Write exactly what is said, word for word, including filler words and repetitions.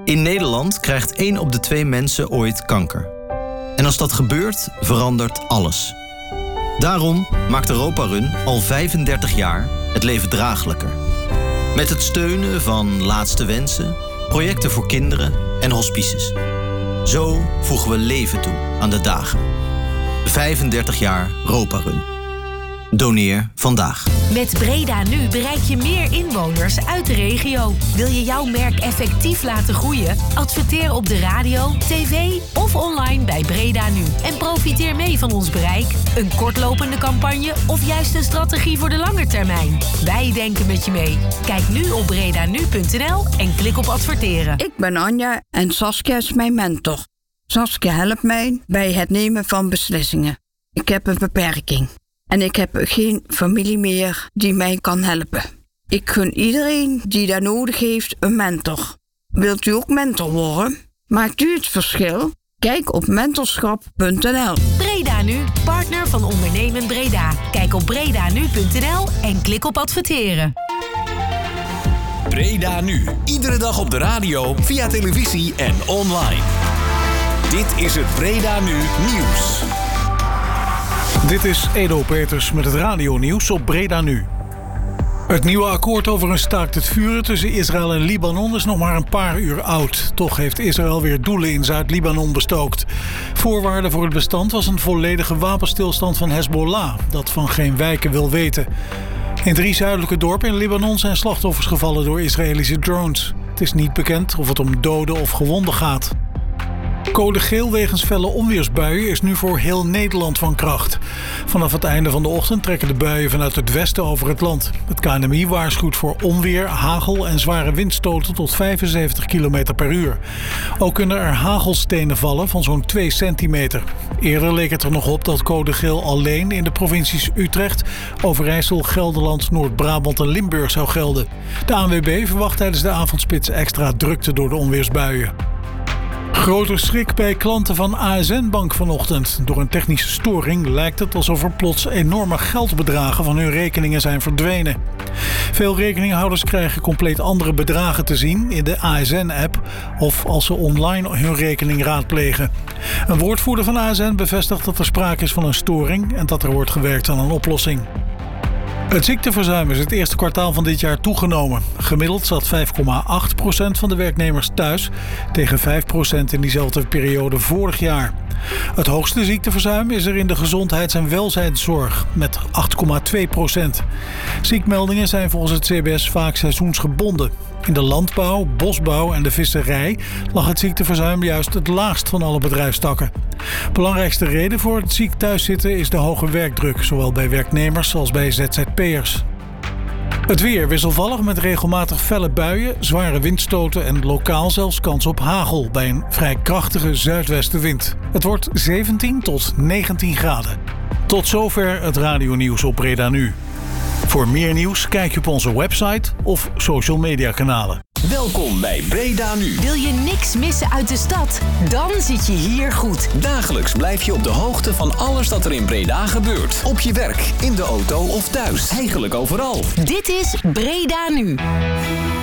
In Nederland krijgt één op de twee mensen ooit kanker. En als dat gebeurt, verandert alles. Daarom maakt Europa Run al vijfendertig jaar het leven draaglijker. Met het steunen van Laatste Wensen, projecten voor kinderen en hospices. Zo voegen we leven toe aan de dagen. vijfendertig jaar Europa Run. Doneer vandaag. Met Breda Nu bereik je meer inwoners uit de regio. Wil je jouw merk effectief laten groeien? Adverteer op de radio, tv of online bij Breda Nu. En profiteer mee van ons bereik, een kortlopende campagne of juist een strategie voor de lange termijn. Wij denken met je mee. Kijk nu op bredanu punt n l en klik op adverteren. Ik ben Anja en Saskia is mijn mentor. Saskia helpt mij bij het nemen van beslissingen. Ik heb een beperking. En ik heb geen familie meer die mij kan helpen. Ik gun iedereen die daar nodig heeft een mentor. Wilt u ook mentor worden? Maakt u het verschil? Kijk op mentorschap punt n l. Breda Nu, partner van Ondernemen Breda. Kijk op bredanu punt n l en klik op adverteren. Breda Nu, iedere dag op de radio, via televisie en online. Dit is het Breda Nu Nieuws. Dit is Edo Peters met het radionieuws op Breda Nu. Het nieuwe akkoord over een staakt het vuren tussen Israël en Libanon is nog maar een paar uur oud. Toch heeft Israël weer doelen in Zuid-Libanon bestookt. Voorwaarde voor het bestand was een volledige wapenstilstand van Hezbollah, dat van geen wijken wil weten. In drie zuidelijke dorpen in Libanon zijn slachtoffers gevallen door Israëlische drones. Het is niet bekend of het om doden of gewonden gaat. Code geel wegens felle onweersbuien is nu voor heel Nederland van kracht. Vanaf het einde van de ochtend trekken de buien vanuit het westen over het land. Het K N M I waarschuwt voor onweer, hagel en zware windstoten tot vijfenzeventig kilometer per uur. Ook kunnen er hagelstenen vallen van zo'n twee centimeter. Eerder leek het er nog op dat code geel alleen in de provincies Utrecht, Overijssel, Gelderland, Noord-Brabant en Limburg zou gelden. De A N W B verwacht tijdens de avondspits extra drukte door de onweersbuien. Grote schrik bij klanten van A S N Bank vanochtend. Door een technische storing lijkt het alsof er plots enorme geldbedragen van hun rekeningen zijn verdwenen. Veel rekeninghouders krijgen compleet andere bedragen te zien in de A S N-app of als ze online hun rekening raadplegen. Een woordvoerder van A S N bevestigt dat er sprake is van een storing en dat er wordt gewerkt aan een oplossing. Het ziekteverzuim is het eerste kwartaal van dit jaar toegenomen. Gemiddeld zat vijf komma acht procent van de werknemers thuis tegen vijf procent in diezelfde periode vorig jaar. Het hoogste ziekteverzuim is er in de gezondheids- en welzijnszorg met acht komma twee procent. Ziekmeldingen zijn volgens het C B S vaak seizoensgebonden. In de landbouw, bosbouw en de visserij lag het ziekteverzuim juist het laagst van alle bedrijfstakken. Belangrijkste reden voor het ziek thuiszitten is de hoge werkdruk, zowel bij werknemers als bij Z Z P'ers. Het weer wisselvallig met regelmatig felle buien, zware windstoten en lokaal zelfs kans op hagel bij een vrij krachtige zuidwestenwind. Het wordt zeventien tot negentien graden. Tot zover het radionieuws op Breda Nu. Voor meer nieuws kijk je op onze website of social media kanalen. Welkom bij Breda Nu. Wil je niks missen uit de stad? Dan zit je hier goed. Dagelijks blijf je op de hoogte van alles dat er in Breda gebeurt. Op je werk, in de auto of thuis. Eigenlijk overal. Dit is Breda Nu.